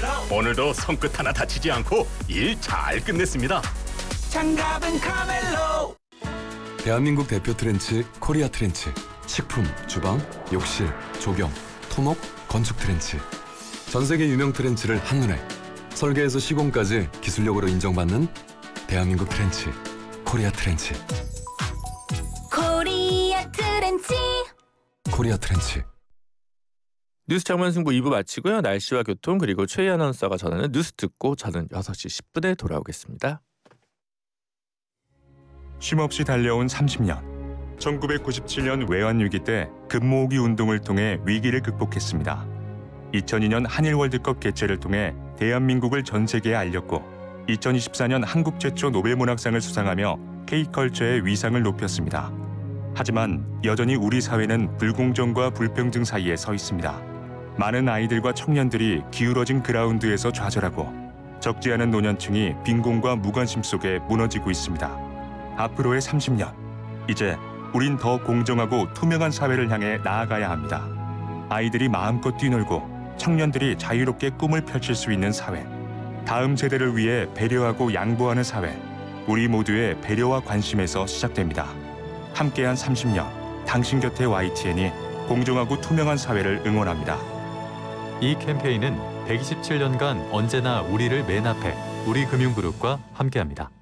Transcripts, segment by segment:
오늘도 손끝 하나 다치지 않고 일 잘 끝냈습니다. 장갑은 카멜로. 대한민국 대표 트렌치 코리아 트렌치. 식품, 주방, 욕실, 조경, 토목, 건축 트렌치. 전 세계 유명 트렌치를 한눈에 설계에서 시공까지 기술력으로 인정받는 대한민국 트렌치 코리아 트렌치. 코리아 트렌치. 코리아 트렌치. 뉴스 장면 승부 2부 마치고요. 날씨와 교통 그리고 최희 아나운서가 전하는 뉴스 듣고 저는 6시 10분에 돌아오겠습니다. 쉼없이 달려온 30년. 1997년 외환위기 때 금모으기 운동을 통해 위기를 극복했습니다. 2002년 한일 월드컵 개최를 통해 대한민국을 전 세계에 알렸고 2024년 한국 최초 노벨문학상을 수상하며 K컬처의 위상을 높였습니다. 하지만 여전히 우리 사회는 불공정과 불평등 사이에 서 있습니다. 많은 아이들과 청년들이 기울어진 그라운드에서 좌절하고 적지 않은 노년층이 빈곤과 무관심 속에 무너지고 있습니다. 앞으로의 30년, 이제 우린 더 공정하고 투명한 사회를 향해 나아가야 합니다. 아이들이 마음껏 뛰놀고 청년들이 자유롭게 꿈을 펼칠 수 있는 사회. 다음 세대를 위해 배려하고 양보하는 사회. 우리 모두의 배려와 관심에서 시작됩니다. 함께한 30년, 당신 곁에 YTN이 공정하고 투명한 사회를 응원합니다. 이 캠페인은 127년간 언제나 우리를 맨 앞에 우리금융그룹과 함께합니다.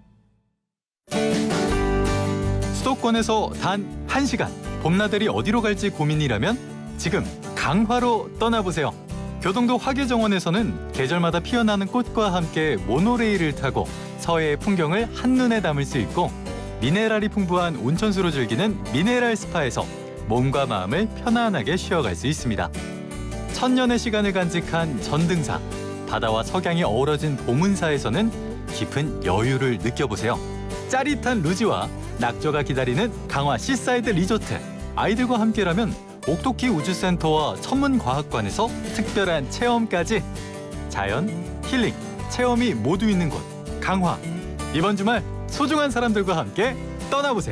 수도권에서 단 1시간 봄나들이 어디로 갈지 고민이라면 지금 강화로 떠나보세요. 교동도 화계정원에서는 계절마다 피어나는 꽃과 함께 모노레일을 타고 서해의 풍경을 한눈에 담을 수 있고 미네랄이 풍부한 온천수로 즐기는 미네랄 스파에서 몸과 마음을 편안하게 쉬어갈 수 있습니다. 천년의 시간을 간직한 전등사, 바다와 석양이 어우러진 보문사에서는 깊은 여유를 느껴보세요. 짜릿한 루지와 낙조가 기다리는 강화 시사이드 리조트. 아이들과 함께라면 옥토키 우주센터와 천문과학관에서 특별한 체험까지. 자연, 힐링, 체험이 모두 있는 곳 강화. 이번 주말 소중한 사람들과 함께 떠나보세요.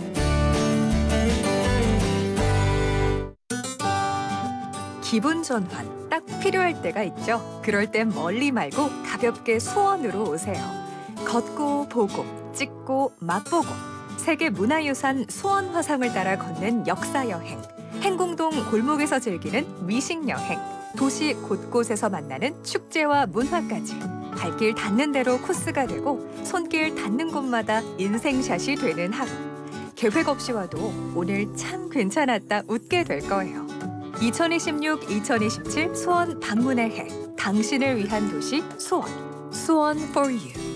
기분 전환 딱 필요할 때가 있죠. 그럴 땐 멀리 말고 가볍게 수원으로 오세요. 걷고 보고 찍고 맛보고 세계 문화유산 수원 화성을 따라 걷는 역사여행. 행궁동 골목에서 즐기는 미식여행. 도시 곳곳에서 만나는 축제와 문화까지. 발길 닿는 대로 코스가 되고 손길 닿는 곳마다 인생샷이 되는 하루. 계획 없이 와도 오늘 참 괜찮았다 웃게 될 거예요. 2026-2027 수원 방문의 해. 당신을 위한 도시 수원. 수원 for you.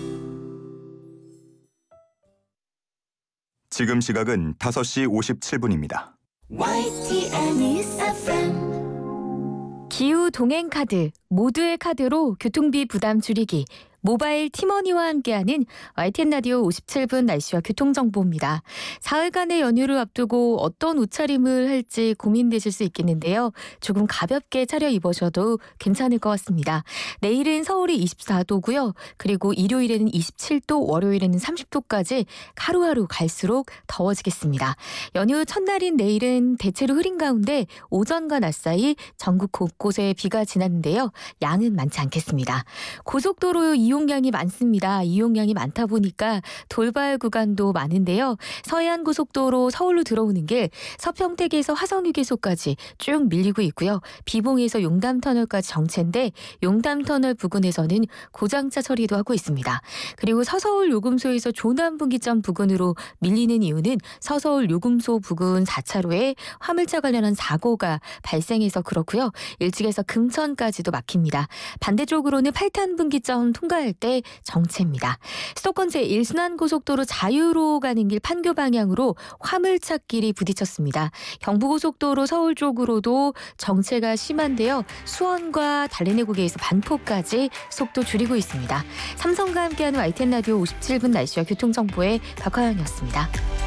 지금 시각은 5시 57분입니다. YTN News FM. 기후 동행 카드, 모두의 카드로 교통비 부담 줄이기. 모바일 티머니와 함께하는 YTN 라디오 57분 날씨와 교통정보입니다. 사흘간의 연휴를 앞두고 어떤 옷차림을 할지 고민되실 수 있겠는데요. 조금 가볍게 차려입으셔도 괜찮을 것 같습니다. 내일은 서울이 24도고요. 그리고 일요일에는 27도, 월요일에는 30도까지 하루하루 갈수록 더워지겠습니다. 연휴 첫날인 내일은 대체로 흐린 가운데 오전과 낮 사이 전국 곳곳에 비가 지났는데요. 양은 많지 않겠습니다. 고속도로 이용량이 많습니다. 이용량이 많다 보니까 돌발 구간도 많은데요. 서해안고속도로 서울로 들어오는 길 서평택에서 화성휴게소까지 쭉 밀리고 있고요. 비봉에서 용담터널까지 정체인데 용담터널 부근에서는 고장차 처리도 하고 있습니다. 그리고 서서울 요금소에서 조남분기점 부근으로 밀리는 이유는 서서울 요금소 부근 4차로에 화물차 관련한 사고가 발생해서 그렇고요. 일찍에서 금천까지도 막힙니다. 반대쪽으로는 8탄분기점 통과할 때 정체입니다. 수도권 제1순환고속도로 자유로 가는 길 판교 방향으로 화물차끼리 부딪혔습니다. 경부고속도로 서울 쪽으로도 정체가 심한데요. 수원과 달래내고개에서 반포까지 속도 줄이고 있습니다. 삼성과 함께하는 YTN 라디오 57분 날씨와 교통정보의 박화영이었습니다.